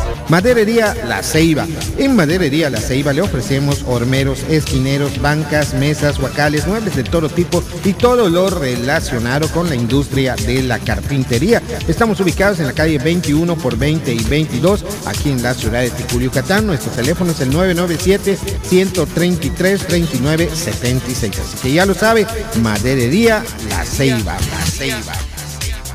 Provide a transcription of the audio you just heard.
Maderería La Ceiba. En Maderería La Ceiba le ofrecemos hormeros, esquineros, bancas, mesas, huacales, muebles de todo tipo y todo lo relacionado con la industria de la carpintería. Estamos ubicados en la calle 21 por 20 y 22, aquí en la ciudad de Ticul, Yucatán. Nuestro teléfono es el 997-133-3976. Así que ya lo sabe, Maderería La Ceiba. La Ceiba.